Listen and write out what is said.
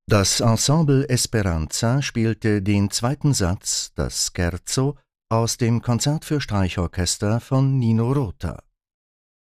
Das Ensemble Esperanza spielte den zweiten Satz, das Scherzo, aus dem Konzert für Streichorchester von Nino Rota.